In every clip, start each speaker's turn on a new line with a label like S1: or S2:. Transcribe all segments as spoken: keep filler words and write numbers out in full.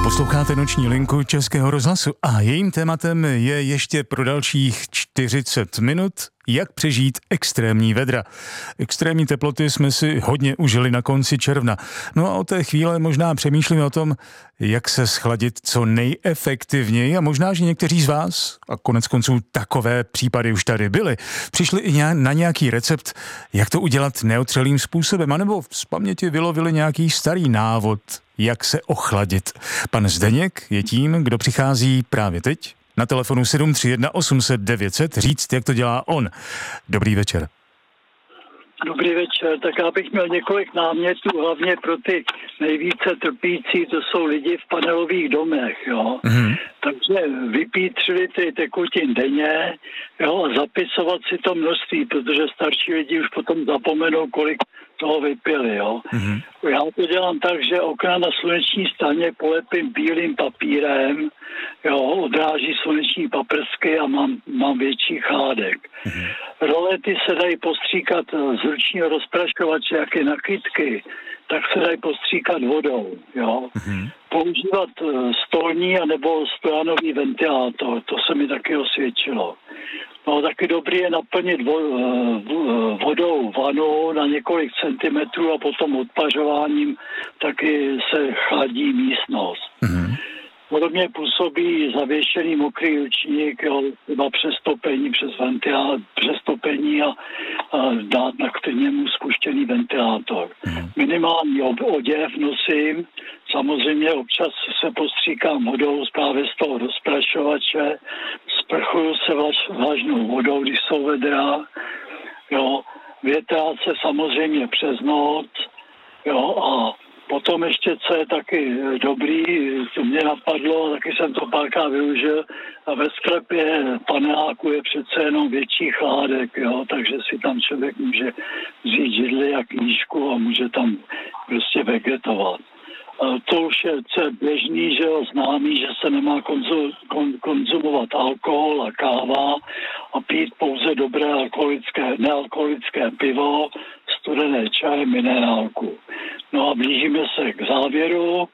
S1: Posloucháte Noční linku Českého rozhlasu a jejím tématem je ještě pro dalších čtyřicet minut, jak přežít extrémní vedra. Extrémní teploty jsme si hodně užili na konci června. No a od té chvíle možná přemýšlíme o tom, jak se schladit co nejefektivněji a možná, že někteří z vás, a konec konců takové případy už tady byly, přišli i na nějaký recept, jak to udělat neotřelým způsobem, anebo z paměti vylovili nějaký starý návod, jak se ochladit. Pan Zdeněk je tím, kdo přichází právě teď na telefonu sedm tři jedna osm set devět set říct, jak to dělá on. Dobrý večer.
S2: Dobrý večer, tak já bych měl několik námětů, hlavně pro ty nejvíce trpící, to jsou lidi v panelových domech, jo. Mm-hmm. Takže vypít tři litry tekutin denně, jo, a zapisovat si to množství, protože starší lidi už potom zapomenou, kolik toho vypili, jo. Mm-hmm. Já to dělám tak, že okna na sluneční straně polepím bílým papírem, jo, odráží sluneční paprsky a mám, mám větší chládek. Mm-hmm. Rolety se dají postříkat z ručního rozpraškovače, jak je na kytky, tak se dají postříkat vodou, jo. Mm-hmm. Používat stolní anebo stojanový ventilátor, to se mi taky osvědčilo. No, taky dobrý je naplnit vodou vanu na několik centimetrů a potom odpařováním taky se chladí místnost. Mm-hmm. Podobně působí zavěšený mokrý ručník, jo, třeba přes topení, přes ventilát, přes topení a, a dát na k němu spuštěný ventilátor. Mm. Minimální oděv nosím, samozřejmě občas se postříkám vodou právě z toho rozprašovače, sprchuju se vlaž, vlažnou vodou, když jsou vedra, jo, větrát se samozřejmě přes noc, jo, a potom ještě, co je taky dobrý, to mě napadlo, taky jsem to párkrát využil, a ve sklepě paneláku je přece jenom větší chládek, jo, takže si tam člověk může vzít židli a knížku a může tam prostě vegetovat. To už je, co je běžný, že jo, známý, že se nemá konzu, kon, konzumovat alkohol a káva a pít pouze dobré alkoholické, nealkoholické pivo, studené čaje, minerálku. No a blížíme se k závěru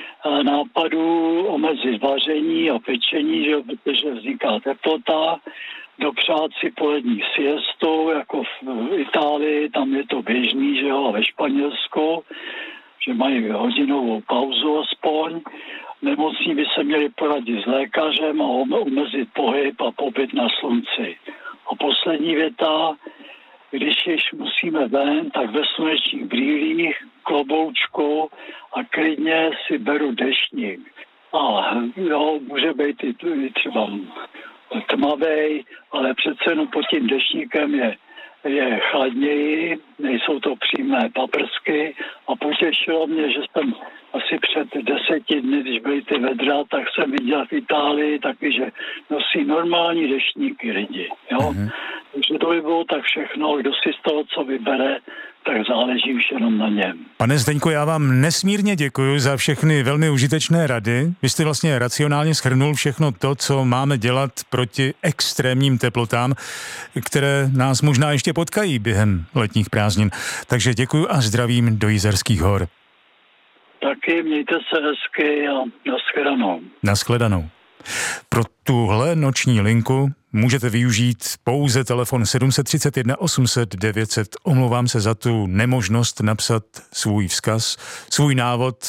S2: nápadu omezit vaření a pečení, že, protože vzniká teplota, dopřát si polední siestu, jako v Itálii, tam je to běžný, že jo, a ve Španělsku, že mají hodinovou pauzu aspoň. Nemocní by se měli poradit s lékařem a omezit pohyb a pobyt na slunci. A poslední věta, když již musíme ven, tak ve slunečních brýlích, kloboučku a klidně si beru deštník. A jo, může být i, i třeba tmavej, ale přece jenom pod tím deštníkem je je chladněji, nejsou to přímé paprsky a potěšilo mě, že jsem asi před deseti dny, když byly ty vedra, tak jsem viděl v Itálii taky, že nosí normální deštníky lidi, jo. Mm-hmm. Takže to by bylo tak všechno, kdo si z toho, co vybere, tak záleží už jenom na něm.
S1: Pane Zdeňku, já vám nesmírně děkuji za všechny velmi užitečné rady. Vy jste vlastně racionálně shrnul všechno to, co máme dělat proti extrémním teplotám, které nás možná ještě potkají během letních prázdnin. Takže děkuji a zdravím do Jizerských hor.
S2: Taky mějte se hezky a nashledanou.
S1: Nashledanou. Pro tuhle noční linku můžete využít pouze telefon sedm tři jedna osm set devět set. Omlouvám se za tu nemožnost napsat svůj vzkaz, svůj návod